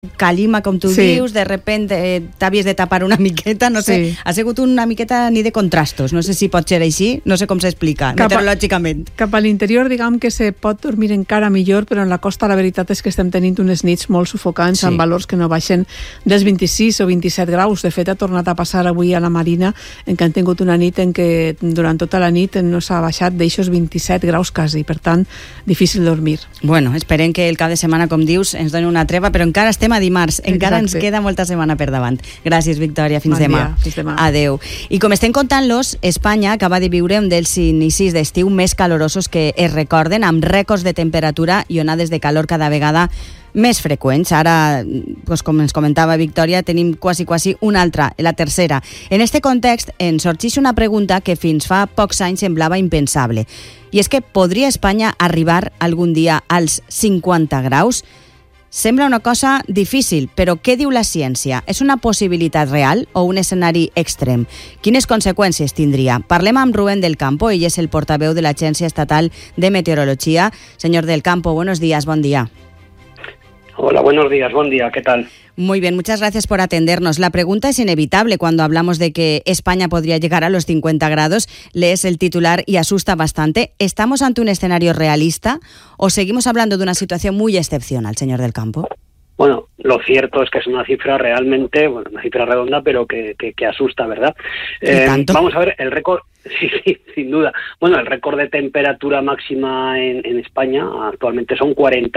calima, com tu dius, de repente t'havies de tapar una miqueta, no sé, ha sigut una miqueta ni de contrastos, no sé si pot ser així, no sé com s'explica meteorològicament. Cap a l'interior, diguem que se pot dormir encara millor, però en la costa la veritat és que estem tenint unes nits molt sufocants, amb valors que no baixen dels 26 o 27 graus. De fet, ha tornat a passar avui a la Marina, en què han tingut una nit en què durant tota la nit no s'ha baixat d'eixos 27 graus quasi, per tant, difícil dormir. Bueno, esperem que el cap de setmana, com dius, ens doni una treva, però encara estem a dimarts, encara ens queda molta setmana per davant. Gràcies, Victòria, fins demà. Adeu. I com estem contant-los, Espanya acaba de viure un dels inicis d'estiu més calorosos que es recorden, amb rècords de temperatura i onades de calor cada vegada més freqüents. Ara, com ens comentava Victòria, tenim quasi una altra, la tercera. En este context, ens sorgeix una pregunta que fins fa pocs anys semblava impensable. I és que podria Espanya arribar algun dia als 50 graus? Sembla una cosa difícil, però què diu la ciència? És una possibilitat real o un escenari extrem? Quines conseqüències tindria? Parlem amb Rubén del Campo, ell és el portaveu de l'Agència Estatal de Meteorología. Señor del Campo, buenos días, buen día. Hola, buenos días, buen día, ¿qué tal? Muy bien, muchas gracias por atendernos. La pregunta es inevitable cuando hablamos de que España podría llegar a los 50 grados. Lees el titular y asusta bastante. ¿Estamos ante un escenario realista o seguimos hablando de una situación muy excepcional, señor del Campo? Bueno, lo cierto es que es una cifra realmente, una cifra redonda, pero que asusta, ¿verdad? Vamos a ver, el récord, sí, sin duda. Bueno, el récord de temperatura máxima en España actualmente son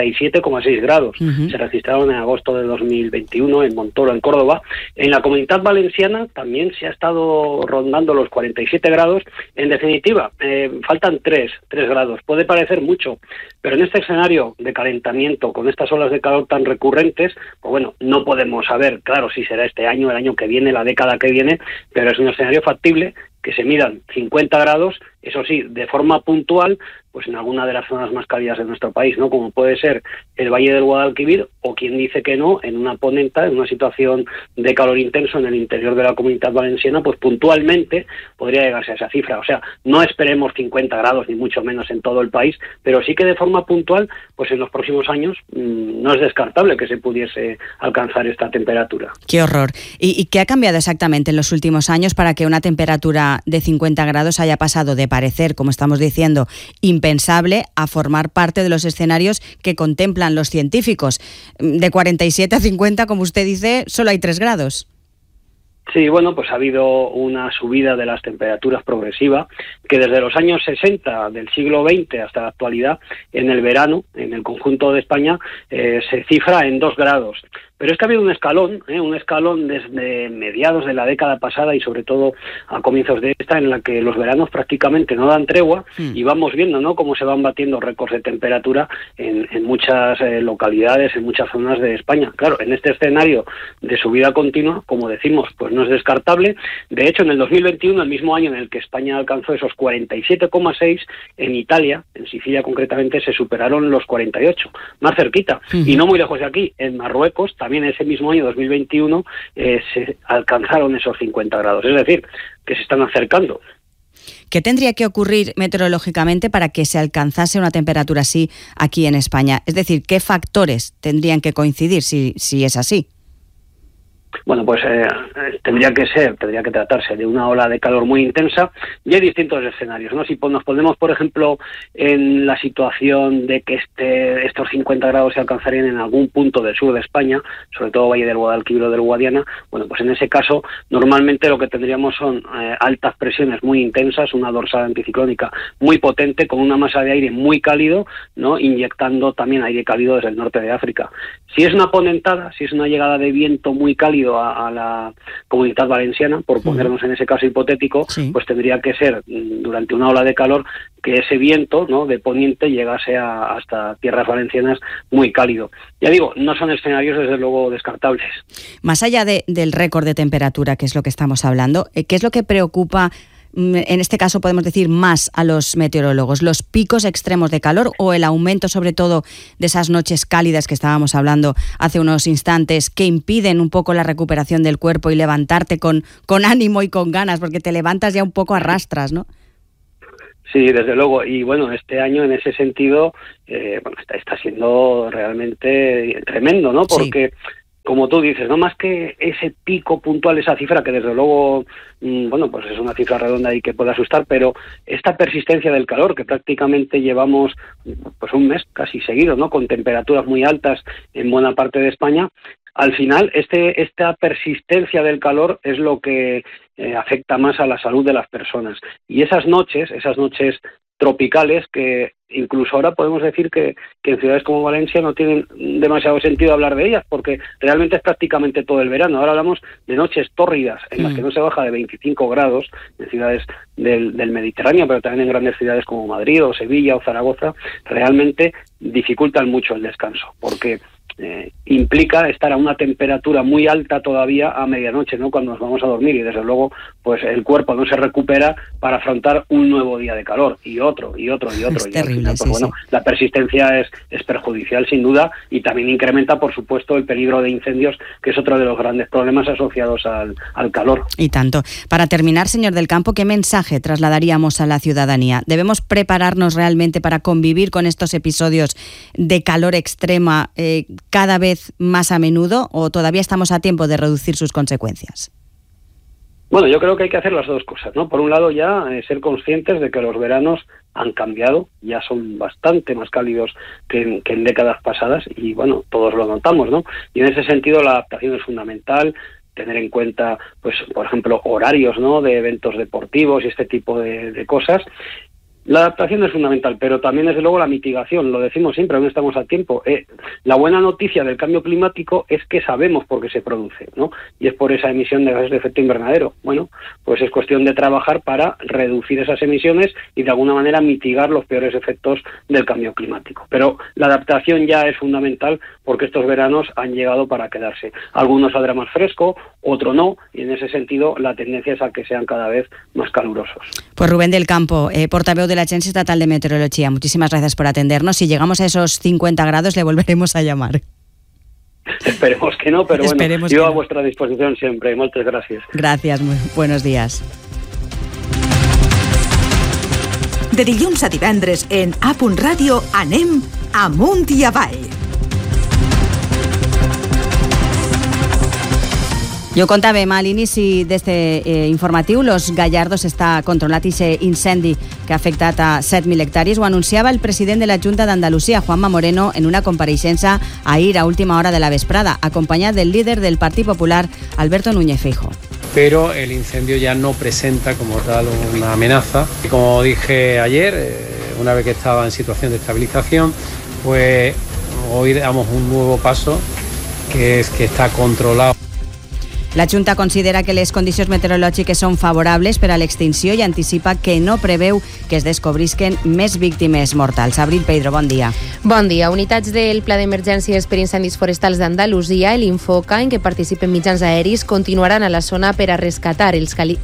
47,6 grados. Se registraron en agosto de 2021 en Montoro, en Córdoba. En la Comunidad Valenciana también se ha estado rondando los 47 grados. En definitiva, faltan 3 grados. Puede parecer mucho, pero en este escenario de calentamiento, con estas olas de calor tan recurrentes, pues bueno, no podemos saber, claro, si será este año, el año que viene, la década que viene, pero es un escenario factible que se midan 50 grados, eso sí, de forma puntual, pues en alguna de las zonas más cálidas de nuestro país, ¿no? Como puede ser el Valle del Guadalquivir, o quien dice que no, en una ponenta, en una situación de calor intenso en el interior de la Comunidad Valenciana, pues puntualmente podría llegarse a esa cifra. O sea, no esperemos 50 grados, ni mucho menos en todo el país, pero sí que de forma puntual, pues en los próximos años no es descartable que se pudiese alcanzar esta temperatura. ¡Qué horror! ¿Y qué ha cambiado exactamente en los últimos años para que una temperatura de 50 grados haya pasado de parecer, como estamos diciendo, impensable a formar parte de los escenarios que contemplan los científicos? De 47 a 50, como usted dice, solo hay 3 grados. Sí, bueno, pues ha habido una subida de las temperaturas progresiva que desde los años 60 del siglo XX hasta la actualidad, en el verano, en el conjunto de España, se cifra en 2 grados. Pero es que ha habido un escalón desde mediados de la década pasada y sobre todo a comienzos de esta, en la que los veranos prácticamente no dan tregua y vamos viendo, ¿no?, cómo se van batiendo récords de temperatura en muchas localidades, en muchas zonas de España. Claro, en este escenario de subida continua, como decimos, pues no es descartable. De hecho, en el 2021, el mismo año en el que España alcanzó esos 47,6, en Italia, en Sicilia concretamente, se superaron los 48, más cerquita. Y no muy lejos de aquí, en Marruecos, también ese mismo año 2021 se alcanzaron esos 50 grados, es decir, que se están acercando. ¿Qué tendría que ocurrir meteorológicamente para que se alcanzase una temperatura así aquí en España? Es decir, ¿qué factores tendrían que coincidir si es así? Bueno, pues tendría que tratarse de una ola de calor muy intensa y hay distintos escenarios, ¿no? Si nos ponemos, por ejemplo, en la situación de que estos 50 grados se alcanzarían en algún punto del sur de España, sobre todo Valle del Guadalquivir o del Guadiana, bueno, pues en ese caso normalmente lo que tendríamos son altas presiones muy intensas, una dorsal anticiclónica muy potente con una masa de aire muy cálido, ¿no?, inyectando también aire cálido desde el norte de África. Si es una ponentada, si es una llegada de viento muy cálido a la Comunidad Valenciana, por ponernos en ese caso hipotético, pues tendría que ser durante una ola de calor que ese viento, ¿no?, de poniente llegase hasta tierras valencianas muy cálido. Ya digo, no son escenarios desde luego descartables. Más allá del récord de temperatura, que es lo que estamos hablando, ¿qué es lo que preocupa en este caso podemos decir más a los meteorólogos? ¿Los picos extremos de calor o el aumento sobre todo de esas noches cálidas que estábamos hablando hace unos instantes, que impiden un poco la recuperación del cuerpo y levantarte con ánimo y con ganas, porque te levantas ya un poco a rastras, ¿no? Sí, desde luego. Y bueno, este año en ese sentido está siendo realmente tremendo, ¿no? Porque como tú dices, no más que ese pico puntual, esa cifra que desde luego, bueno, pues es una cifra redonda y que puede asustar, pero esta persistencia del calor que prácticamente llevamos pues un mes casi seguido, ¿no? Con temperaturas muy altas en buena parte de España. Al final, esta persistencia del calor es lo que afecta más a la salud de las personas. Y esas noches tropicales, que incluso ahora podemos decir que en ciudades como Valencia no tienen demasiado sentido hablar de ellas, porque realmente es prácticamente todo el verano. Ahora hablamos de noches tórridas, en las que no se baja de 25 grados, en ciudades del Mediterráneo, pero también en grandes ciudades como Madrid o Sevilla o Zaragoza, realmente dificultan mucho el descanso, porque implica estar a una temperatura muy alta todavía a medianoche, ¿no? Cuando nos vamos a dormir, y desde luego pues el cuerpo no se recupera para afrontar un nuevo día de calor y otro. Es terrible, al final, pues, bueno, la persistencia es perjudicial sin duda, y también incrementa por supuesto el peligro de incendios, que es otro de los grandes problemas asociados al calor. Y tanto. Para terminar, señor del Campo, ¿qué mensaje trasladaríamos a la ciudadanía? ¿Debemos prepararnos realmente para convivir con estos episodios de calor extrema cada vez más a menudo, o todavía estamos a tiempo de reducir sus consecuencias? Bueno, yo creo que hay que hacer las dos cosas, ¿no? Por un lado, ya ser conscientes de que los veranos han cambiado, ya son bastante más cálidos que en décadas pasadas, y bueno, todos lo notamos, ¿no? Y en ese sentido la adaptación es fundamental, tener en cuenta, pues, por ejemplo, horarios, ¿no?, de eventos deportivos y este tipo de cosas. La adaptación es fundamental, pero también, desde luego, la mitigación. Lo decimos siempre, aún estamos a tiempo. La buena noticia del cambio climático es que sabemos por qué se produce, ¿no? Y es por esa emisión de gases de efecto invernadero. Bueno, pues es cuestión de trabajar para reducir esas emisiones y, de alguna manera, mitigar los peores efectos del cambio climático. Pero la adaptación ya es fundamental, porque estos veranos han llegado para quedarse. Algunos saldrá más fresco, otro no, y en ese sentido la tendencia es a que sean cada vez más calurosos. Pues Rubén del Campo, portaveu de la Agencia Estatal de Meteorología, muchísimas gracias por atendernos. Si llegamos a esos 50 grados, le volveremos a llamar. Esperemos que no, pero bueno, yo a vuestra disposición siempre. Muchas gracias. Gracias, muy buenos días. De dilluns a divendres en A.Ràdio anem amunt i avall. Jo contàvem a l'inici d'este informatiu, Los Gallardos està controlat aquest incendi que ha afectat a 7.000 hectàrees. Ho anunciava el president de la Junta d'Andalusia, Juanma Moreno, en una compareixença ahir a última hora de la vesprada, acompanyat del líder del Partit Popular, Alberto Núñez Feijóo. Pero el incendio ya no presenta como tal una amenaza. Y como dije ayer, una vez que estaba en situación de estabilización, pues hoy damos un nuevo paso, que es que está controlado. La Junta considera que les condicions meteorològiques són favorables per a l'extinció i anticipa que no preveu que es descobrisquen més víctimes mortals. Abril Pedro, bon dia. Bon dia. Unitats del Pla d'Emergències per Incendis Forestals d'Andalusia, l'Infoca, en què participen mitjans aeris, continuaran a la zona per a refrescar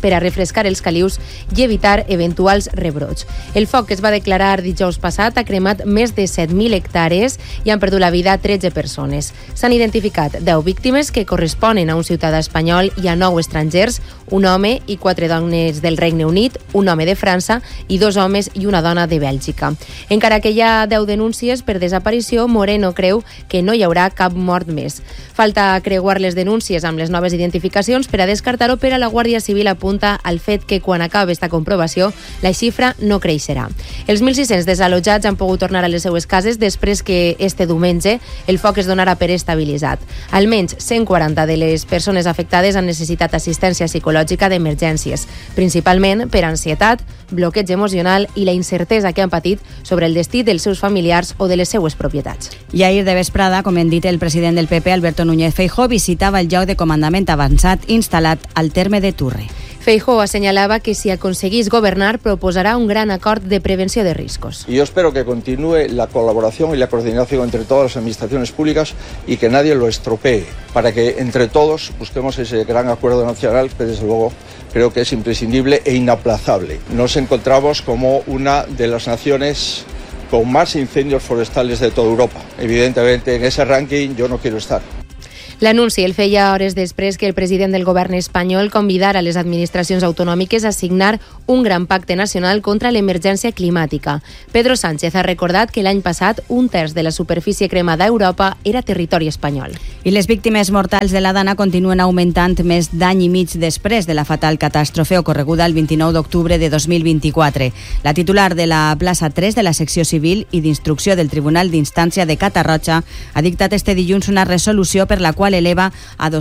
els calius i evitar eventuals rebrots. El foc que es va declarar dijous passat ha cremat més de 7.000 hectàrees i han perdut la vida 13 persones. S'han identificat 10 víctimes que corresponen a un ciutadà espanyol i a 9 estrangers, un home i 4 dones del Regne Unit, un home de França i 2 homes i una dona de Bèlgica. Encara que hi ha 10 denúncies per desaparició, Moreno creu que no hi haurà cap mort més. Falta creuar les denúncies amb les noves identificacions per a descartar-ho, però la Guàrdia Civil apunta al fet que quan acabi esta comprovació la xifra no creixerà. Els 1.600 desallotjats han pogut tornar a les seues cases després que este diumenge el foc es donarà per estabilitzat. Almenys 140 de les persones afectades han necessitat assistència psicològica d'emergències, principalment per ansietat, bloqueig emocional i la incertesa que han patit sobre el destí dels seus familiars o de les seues propietats. I ahir de vesprada, com hem dit, el president del PP, Alberto Núñez Feijóo, visitava el lloc de comandament avançat instal·lat al terme de Turre. Feijóo assenyalava que si aconseguís governar proposarà un gran acord de prevenció de riscos. Y yo espero que continúe la colaboración y la coordinación entre todas las administraciones públicas y que nadie lo estropee, para que entre todos busquemos ese gran acuerdo nacional que desde luego creo que es imprescindible e inaplazable. Nos encontramos como una de las naciones con más incendios forestales de toda Europa. Evidentemente en ese ranking yo no quiero estar. L'anunci el feia hores després que el president del govern espanyol convidara les administracions autonòmiques a signar un gran pacte nacional contra l'emergència climàtica. Pedro Sánchez ha recordat que l'any passat un terç de la superfície cremada a Europa era territori espanyol. I les víctimes mortals de la Dana continuen augmentant més d'any i mig després de la fatal catàstrofe ocorreguda el 29 d'octubre de 2024. La titular de la plaça 3 de la secció civil i d'instrucció del Tribunal d'Instància de Catarroja ha dictat este dilluns una resolució per la qual eleva a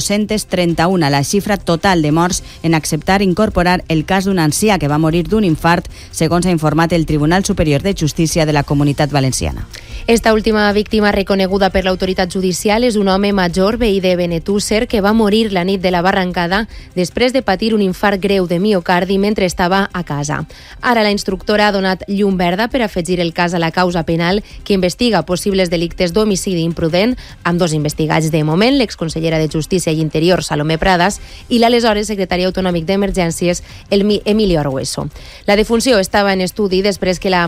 231 la xifra total de morts en acceptar incorporar el cas d'un ancià que va morir d'un infart, segons ha informat el Tribunal Superior de Justícia de la Comunitat Valenciana. Esta última víctima reconeguda per l'autoritat judicial és un home major veí de Benetússer que va morir la nit de la barrancada després de patir un infart greu de miocardi mentre estava a casa. Ara la instructora ha donat llum verda per afegir el cas a la causa penal que investiga possibles delictes d'homicidi imprudent amb dos investigats de moment, l'exconsellera de Justícia i Interior, Salomé Pradas, i l'aleshores secretari autonòmic d'Emergències, Emilio Argueso. La defunció estava en estudi després que la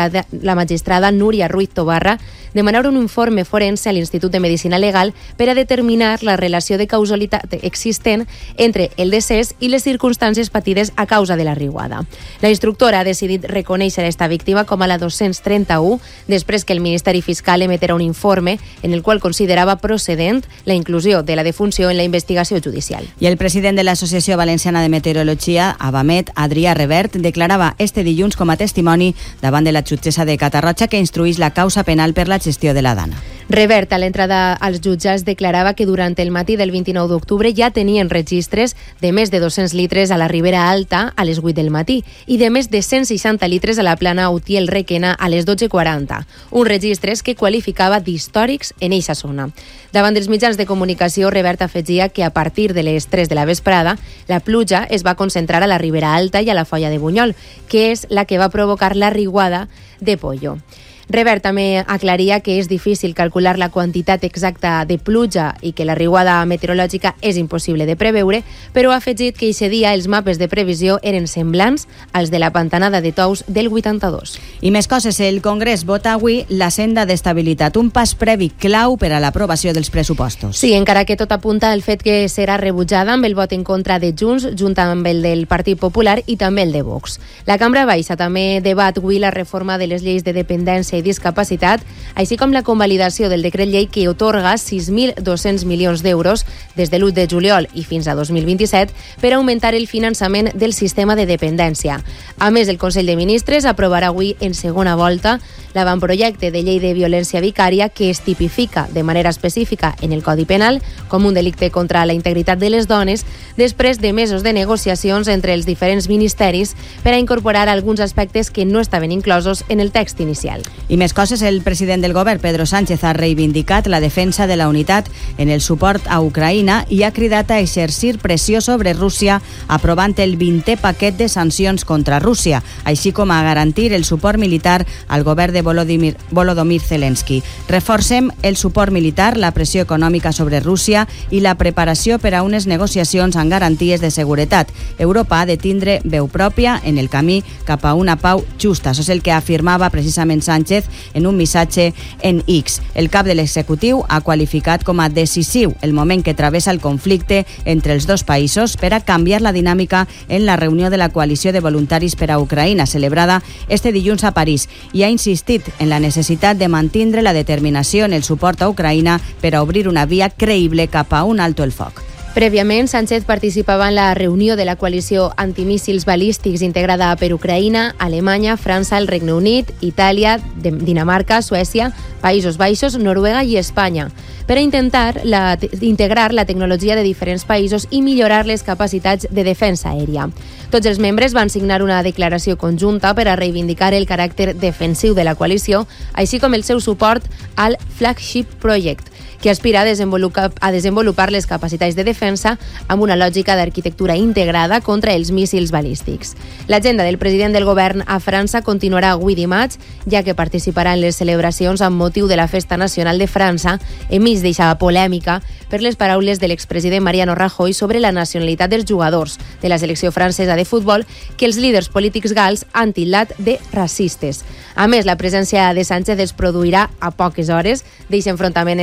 magistrada Núria Ruiz Tobarra demanara un informe forense a l'Institut de Medicina Legal per a determinar la relació de causalitat existent entre el decés i les circumstàncies patides a causa de la riuada. La instructora ha decidit reconèixer esta víctima com a la 231 després que el Ministeri Fiscal emeterà un informe en el qual considerava procedent la inclusió de la defunció en la investigació judicial. I el president de l'Associació Valenciana de Meteorologia, AVAMET, Adrià Revert, declarava este dilluns com a testimoni davant de la jutgessa de Catarroja que instruïx la causa penal per la gestió de la Dana. Revert, a l'entrada als jutjats, declarava que durant el matí del 29 d'octubre ja tenien registres de més de 200 litres a la Ribera Alta a les 8 del matí i de més de 160 litres a la plana Utiel-Requena a les 12:40. Uns registres que qualificava d'històrics en eixa zona. Davant dels mitjans de comunicació, Revert afegia que a partir de les 3 de la vesprada la pluja es va concentrar a la Ribera Alta i a la Foia de Bunyol, que és la que va provocar la riuada de Pollo. Revert també aclaria que és difícil calcular la quantitat exacta de pluja i que la riuada meteorològica és impossible de preveure, però ha afegit que aquest dia els mapes de previsió eren semblants als de la pantanada de Tous del 82. I més coses, el Congrés vota avui la senda d'estabilitat, un pas previ clau per a l'aprovació dels pressupostos. Sí, encara que tot apunta al fet que serà rebutjada amb el vot en contra de Junts, junt amb el del Partit Popular i també el de Vox. La Cambra Baixa també debat avui la reforma de les lleis de dependència i discapacitat, així com la convalidació del decret llei que otorga 6.200 milions d'euros des de l'1 de juliol i fins a 2027 per augmentar el finançament del sistema de dependència. A més, el Consell de Ministres aprovarà avui en segona volta l'avantprojecte de llei de violència vicària que es tipifica de manera específica en el Codi Penal com un delicte contra la integritat de les dones després de mesos de negociacions entre els diferents ministeris per a incorporar alguns aspectes que no estaven inclosos en el text inicial. I més coses, el president del govern, Pedro Sánchez, ha reivindicat la defensa de la unitat en el suport a Ucraïna i ha cridat a exercir pressió sobre Rússia aprovant el 20è paquet de sancions contra Rússia, així com a garantir el suport militar al govern de Volodymyr Zelensky. Reforcem el suport militar, la pressió econòmica sobre Rússia i la preparació per a unes negociacions amb garanties de seguretat. Europa ha de tindre veu pròpia en el camí cap a una pau justa. Això és el que afirmava precisament Sánchez en un missatge en X. El cap de l'executiu ha qualificat com a decisiu el moment que travessa el conflicte entre els dos països per a canviar la dinàmica en la reunió de la coalició de voluntaris per a Ucraïna, celebrada este dilluns a París, i ha insistit en la necessitat de mantindre la determinació en el suport a Ucraïna per a obrir una via creïble cap a un alto el foc. Prèviament, Sánchez participava en la reunió de la coalició antimíssils balístics integrada per Ucraïna, Alemanya, França, el Regne Unit, Itàlia, Dinamarca, Suècia, Països Baixos, Noruega i Espanya, per a intentar integrar la tecnologia de diferents països i millorar les capacitats de defensa aèria. Tots els membres van signar una declaració conjunta per a reivindicar el caràcter defensiu de la coalició, així com el seu suport al Flagship Project, que aspira a desenvolupar les capacitats de defensa amb una lògica d'arquitectura integrada contra els míssils balístics. L'agenda del president del govern a França continuarà avui dimarts, ja que participarà en les celebracions amb motiu de la Festa Nacional de França, enmig d'eixa polèmica per les paraules de l'expresident Mariano Rajoy sobre la nacionalitat dels jugadors de la selecció francesa de futbol que els líders polítics gals han tildat de racistes. A més, la presència de Sánchez es produirà a poques hores d'eixe enfrontament entre Espanya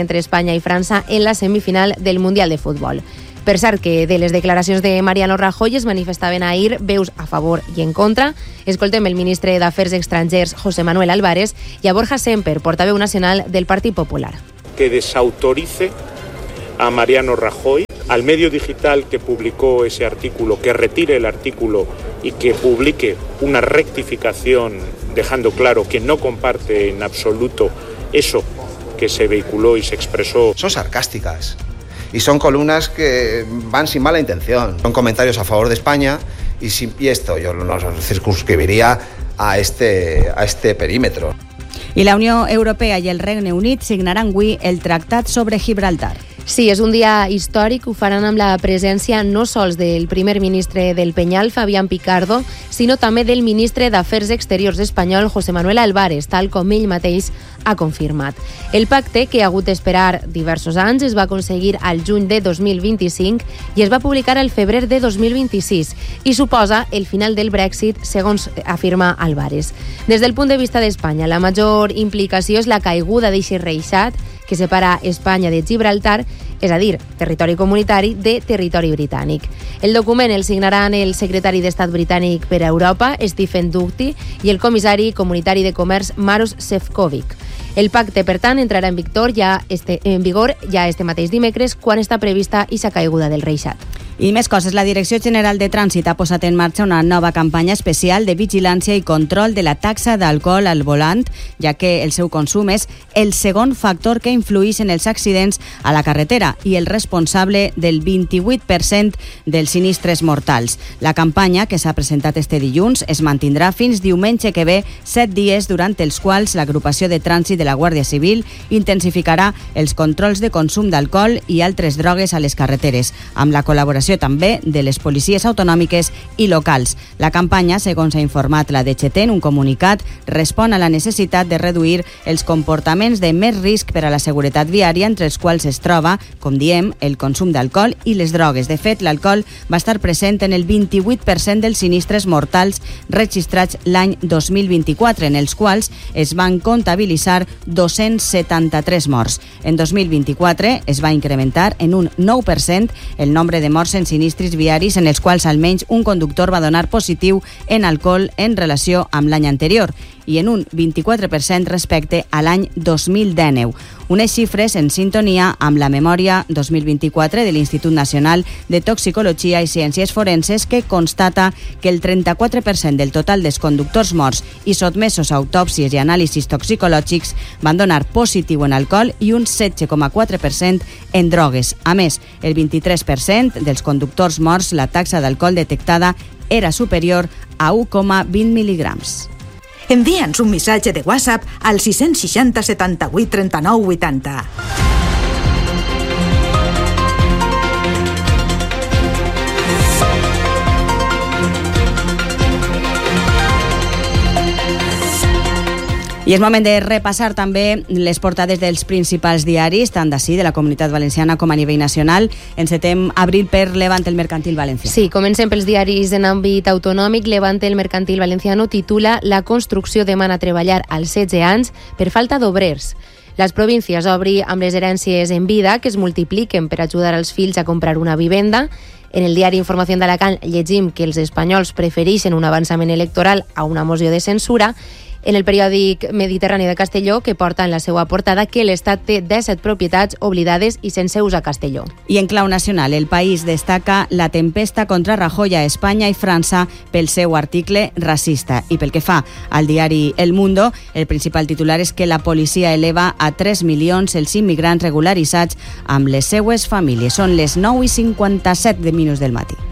Espanya i França en la semifinal del Mundial de Futbol. Per cert, que de les declaracions de Mariano Rajoy es manifestaven ahir veus a favor i en contra. Escoltem el ministre d'Afers Estrangers, José Manuel Álvarez, i a Borja Semper, portaveu nacional del Partit Popular. Que desautorice a Mariano Rajoy, al medio digital que publicó ese artículo, que retire el artículo y que publique una rectificación dejando claro que no comparte en absoluto eso que se vehiculó y se expresó. Son sarcásticas. Y son columnas que van sin mala intención. Son comentarios a favor de España y esto yo no circunscribiría a este perímetro. I la Unió Europea i el Regne Unit signaran avui el Tractat sobre Gibraltar. Sí, és un dia històric, ho faran amb la presència no sols del primer ministre del Peñal, Fabián Picardo, sinó també del ministre d'Afers Exteriors espanyol, José Manuel Álvarez, tal com ell mateix ha confirmat. El pacte, que ha hagut d'esperar diversos anys, es va aconseguir al juny de 2025 i es va publicar al febrer de 2026 i suposa el final del Brexit, segons afirma Álvarez. Des del punt de vista d'Espanya, la major implicació és la caiguda d'eixe reixat que separa Espanya de Gibraltar, és a dir, territori comunitari de territori britànic. El document el signaran el secretari d'Estat britànic per a Europa, Stephen Duthie, i el comissari comunitari de comerç, Maros Sefcovic. El pacte, per tant, entrarà en vigor ja este mateix dimecres, quan està prevista aquesta caiguda del reixat. I més coses. La Direcció General de Trànsit ha posat en marxa una nova campanya especial de vigilància i control de la taxa d'alcohol al volant, ja que el seu consum és el segon factor que influeix en els accidents a la carretera i el responsable del 28% dels sinistres mortals. La campanya, que s'ha presentat este dilluns, es mantindrà fins diumenge que ve, 7 dies durant els quals l'agrupació de trànsit de la Guàrdia Civil intensificarà els controls de consum d'alcohol i altres drogues a les carreteres, amb la col·laboració també de les policies autonòmiques i locals. La campanya, segons ha informat la DGT en un comunicat, respon a la necessitat de reduir els comportaments de més risc per a la seguretat viària, entre els quals es troba, com diem, el consum d'alcohol i les drogues. De fet, l'alcohol va estar present en el 28% dels sinistres mortals registrats l'any 2024, en els quals es van comptabilitzar 273 morts. En 2024 es va incrementar en un 9% el nombre de morts en sinistres viaris en els quals almenys un conductor va donar positiu en alcohol en relació amb l'any anterior i en un 24% respecte a l'any 2019. Unes xifres en sintonia amb la memòria 2024 de l'Institut Nacional de Toxicologia i Ciències Forenses, que constata que el 34% del total dels conductors morts i sotmesos a autòpsies i anàlisis toxicològics van donar positiu en alcohol i un 16,4% en drogues. A més, el 23% dels conductors morts, la taxa d'alcohol detectada era superior a 1,20 mil·lígrams. Envia'ns un missatge de WhatsApp al 660 78 39 80. I és moment de repassar també les portades dels principals diaris, tant d'ací, de la Comunitat Valenciana, com a nivell nacional. Encetem abril per Levant el Mercantil Valenciano. Sí, comencem pels diaris en àmbit autonòmic. Levant el Mercantil Valenciano titula «La construcció demana treballar als 16 anys per falta d'obrers». Les províncies obri amb les herències en vida que es multipliquen per ajudar els fills a comprar una vivenda. En el diari Informació d'Alacant llegim que els espanyols prefereixen un avançament electoral a una moció de censura. En el periòdic Mediterrani de Castelló, que porta en la seva portada que l'Estat té 17 propietats oblidades i sense ús a Castelló. I en clau nacional, El País destaca la tempesta contra Rajoy a Espanya i França pel seu article racista. I pel que fa al diari El Mundo, el principal titular és que la policia eleva a 3 milions els immigrants regularitzats amb les seues famílies. Són les 9:57 del matí.